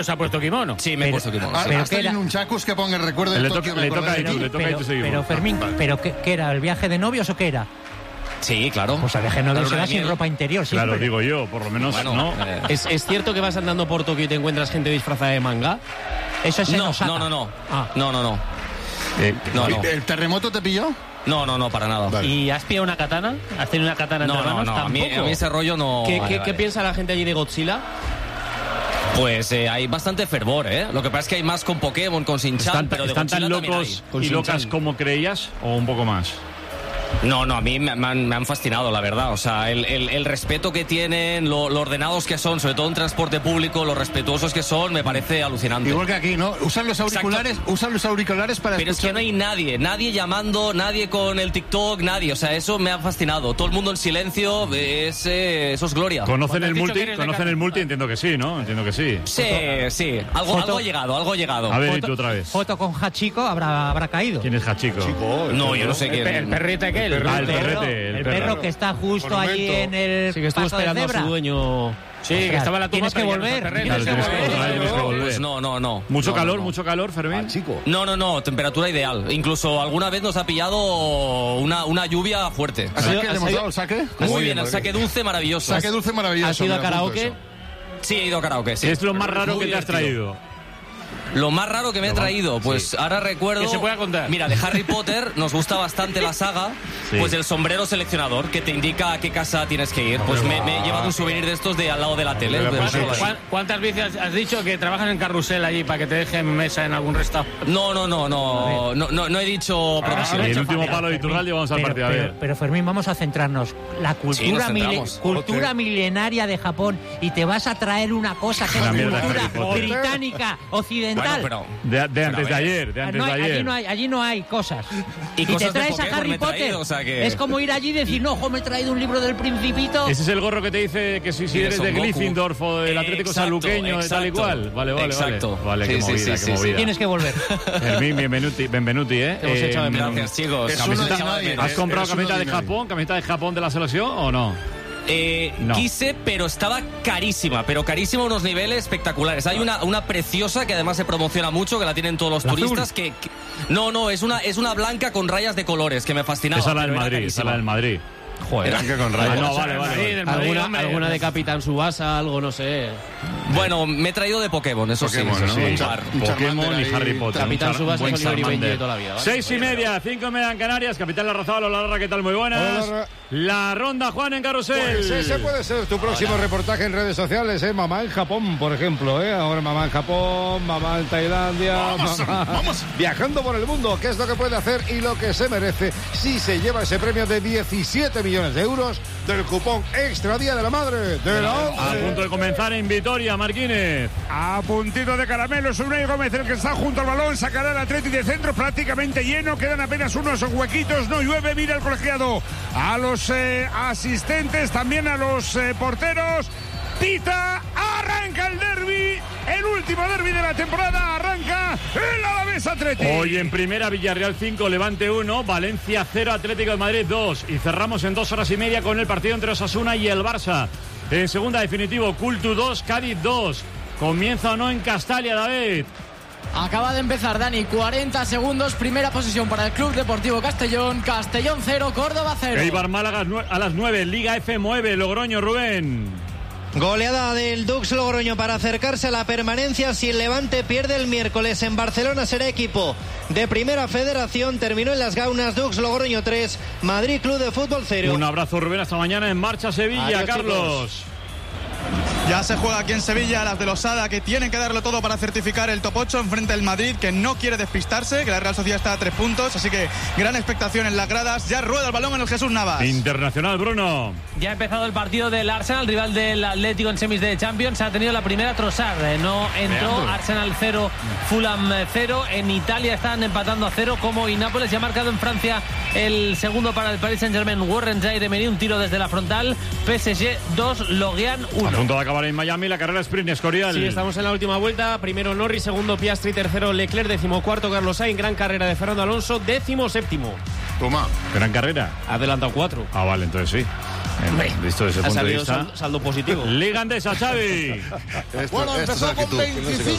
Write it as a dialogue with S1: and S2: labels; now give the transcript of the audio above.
S1: se ha puesto kimono.
S2: Sí, me he puesto kimono.
S3: ¿Has tenido un chacus que ponga el recuerdo de Tokio?
S4: Le toca a tú seguimos.
S5: Pero Fermín, ¿pero qué era? ¿El viaje de novios o qué era?
S2: Sí, claro.
S5: Pues el viaje de novios se va sin ropa interior siempre.
S4: Claro, digo yo, por lo menos no.
S1: ¿Es cierto que vas andando por Tokio y te encuentras gente disfrazada de manga?
S5: Eso es en Osaka.
S2: No.
S5: Ah.
S2: No.
S3: ¿El terremoto te pilló?
S2: No, para nada.
S1: Vale. ¿Y has pillado una katana? ¿Has tenido una katana entre manos?
S2: No, a mí ese rollo no...
S1: ¿Qué piensa la gente allí de Godzilla?
S2: Pues hay bastante fervor, ¿eh? Lo que pasa es que hay más con Pokémon, con Shin-Chan, pero de
S4: ¿Están tan
S2: Godzilla
S4: locos
S2: hay.
S4: y locas como creías o un poco más?
S2: No, a mí me han fascinado, la verdad. O sea, el respeto que tienen, lo ordenados que son, sobre todo en transporte público, lo respetuosos que son, me parece alucinante.
S3: Igual que aquí, ¿no? Usan los auriculares para
S2: Pero
S3: escuchar.
S2: es que no hay nadie llamando, nadie con el TikTok, nadie. O sea, eso me ha fascinado. Todo el mundo en silencio, eso es gloria.
S4: ¿Conocen el multi? Entiendo que sí, ¿no? Entiendo que sí.
S2: Sí. Algo ha llegado.
S4: A ver, tú otra vez.
S5: Foto con Hachiko habrá caído.
S4: ¿Quién es Hachiko?
S2: No, yo no sé quién.
S1: El perrete aquel.
S5: El perro que está justo allí en el
S1: que estuvo
S5: paso de
S1: esperando
S5: cebra.
S1: a su dueño. Sí,
S5: Ostras,
S1: que estaba en la tumba.
S5: tienes que volver.
S4: Tienes que volver.
S2: Pues no.
S4: Mucho calor, Fermín.
S2: No, temperatura ideal. Incluso alguna vez nos ha pillado una lluvia fuerte.
S3: ¿Le hemos dado el saque?
S2: Muy bien, el saque dulce maravilloso.
S3: Saque dulce maravilloso.
S1: ¿Has ido a karaoke?
S2: Sí, he ido a karaoke, sí.
S4: ¿Qué es lo más raro que te has traído?
S2: Lo más raro que me he traído, pues ahora recuerdo...
S1: ¿Qué se puede contar?
S2: Mira, de Harry Potter nos gusta bastante la saga, pues el sombrero seleccionador, que te indica a qué casa tienes que ir. Pues me he llevado un souvenir de estos de al lado de la tele.
S1: ¿Cuántas veces has dicho que trabajas en carrusel allí para que te dejen mesa en algún restaurante?
S2: No he dicho profesión.
S4: Y el último palo de Iturralde vamos al partido, a ver.
S5: Pero Fermín, vamos a centrarnos. La cultura milenaria de Japón, y te vas a traer una cosa que es cultura británica, occidental.
S2: Bueno,
S4: de antes de ayer.
S5: Allí no hay cosas.
S2: Y
S5: te
S2: cosas
S5: traes
S2: de
S5: a
S2: Pokémon
S5: Harry
S2: me he
S5: Potter.
S2: traído, o sea que...
S5: Es como ir allí y decir, no, me he traído un libro del Principito.
S4: Ese es el gorro que te dice que si eres de Gryffindor o del Atlético Saluqueño, de tal y cual. Vale.
S2: Exacto.
S4: Vale, qué movida.
S5: Tienes que volver.
S4: Fermín, benvenuti, ¿eh?
S2: Hemos echado de menos. Gracias, chicos.
S4: ¿Has comprado camiseta de Japón de la selección o no?
S2: No. Quise, pero estaba carísima, unos niveles espectaculares. Hay una preciosa que además se promociona mucho, que la tienen todos los turistas, que no, es una blanca con rayas de colores, que me fascinaba.
S4: Esa es la del Madrid.
S2: Joder.
S4: Blanca con rayas. No, vale.
S1: ¿Alguna de Capitán Subasa, algo, no sé?
S2: Bueno, me he traído de Pokémon, eso
S3: Pokémon,
S2: sí.
S3: ¿no?
S4: Pokémon y Harry Potter.
S1: Capitán Subasa es Oliver y Benji de toda la vida, ¿vale?
S4: 6:30, 5:30 en Canarias. Capitán Larrazabal, hola Larra, ¿qué tal? Muy buenas.
S6: Hola.
S4: La ronda, Juan, en Carrusel.
S6: Pues ese puede ser tu próximo reportaje en redes sociales, ¿eh? Mamá en Japón, por ejemplo, ¿eh? Ahora mamá en Japón, mamá en Tailandia, vamos. Viajando por el mundo, ¿qué es lo que puede hacer y lo que se merece si se lleva ese premio de 17 millones de euros del cupón Extra Día de la Madre de la ONCE?
S4: A punto de comenzar en Vitoria, Marquínez.
S7: A puntito de caramelo, es Unai Gómez el que está junto al balón, sacará el Atleti de centro prácticamente lleno, quedan apenas unos huequitos, no llueve, mira el colegiado a los asistentes, también a los porteros, pita, arranca el derbi, el último derbi de la temporada, arranca el Alavés Atleti.
S4: Hoy en primera, Villarreal 5, Levante 1, Valencia 0, Atlético de Madrid 2, y cerramos en 2 horas y media con el partido entre Osasuna y el Barça. En segunda, definitivo, Cultu 2, Cádiz 2. ¿Comienza o no en Castalia, David?
S8: Acaba de empezar, Dani, 40 segundos, primera posición para el Club Deportivo Castellón, Castellón 0, Córdoba 0.
S4: Eibar Málaga a las 9, Liga F mueve, Logroño, Rubén.
S9: Goleada del Dux Logroño para acercarse a la permanencia si el Levante pierde el miércoles en Barcelona. Será equipo de Primera Federación. Terminó en las Gaunas, Dux Logroño 3, Madrid Club de Fútbol 0.
S4: Un abrazo, Rubén, hasta mañana. En marcha Sevilla. Adiós, Carlos, chicos.
S10: Ya se juega aquí en Sevilla, las de Losada, que tienen que darlo todo para certificar el top 8 enfrente del Madrid, que no quiere despistarse, que la Real Sociedad está a 3 puntos, así que gran expectación en las gradas. Ya rueda el balón en el Jesús Navas.
S4: Internacional, Bruno.
S11: Ya ha empezado el partido del Arsenal, rival del Atlético en semis de Champions. Ha tenido la primera Trossard, no entró. Arsenal 0, Fulham 0. En Italia están empatando a 0 como y Nápoles. Ya ha marcado en Francia el segundo para el Paris Saint-Germain, Warren Zaïre-Emery, un tiro desde la frontal. PSG 2, Lorient 1.
S4: A punto de acabar en Miami la carrera sprint, Escorial.
S1: Sí, estamos en la última vuelta. Primero Norris, segundo Piastri, tercero Leclerc, 14º Carlos Sainz. Gran carrera de Fernando Alonso, 17º.
S3: Toma.
S4: Gran carrera.
S1: Adelantado 4.
S4: Ah, vale, entonces sí. Visto desde ese punto de vista.
S1: Saldo positivo.
S4: Liga Andesa, Xavi.
S3: Bueno, empezó con 25